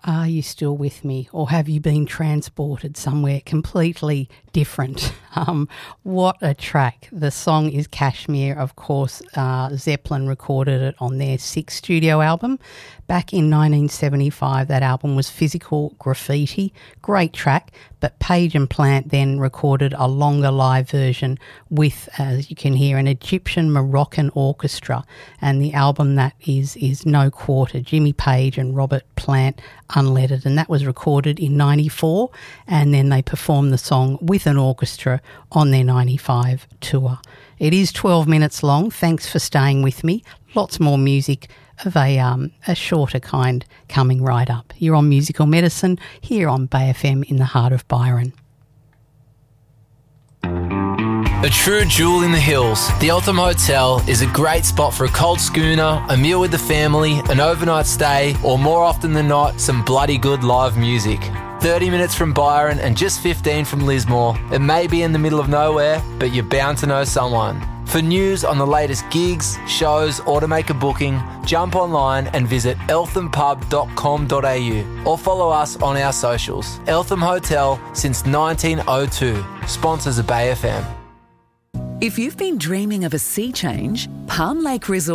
Are you still with me, or have you been transported somewhere completely different? What a track. The song is Kashmir, of course. Zeppelin recorded it on their sixth studio album. Back in 1975, that album was Physical Graffiti. Great track, but Page and Plant then recorded a longer live version with, as you can hear, an Egyptian Moroccan orchestra. And the album that is No Quarter, Jimmy Page and Robert Plant Unlettered, and that was recorded in 94, and then they performed the song with an orchestra on their 95 tour. It is 12 minutes long. Thanks for staying with me. Lots more music of a shorter kind coming right up. You're on Musical Medicine here on Bay FM in the heart of Byron. A true jewel in the hills, the Eltham Hotel is a great spot for a cold schooner, a meal with the family, an overnight stay, or more often than not, some bloody good live music. 30 minutes from Byron and just 15 from Lismore. It may be in the middle of nowhere, but you're bound to know someone. For news on the latest gigs, shows, or to make a booking, jump online and visit elthampub.com.au or follow us on our socials. Eltham Hotel since 1902. Sponsors of Bay FM. If you've been dreaming of a sea change, Palm Lake Resort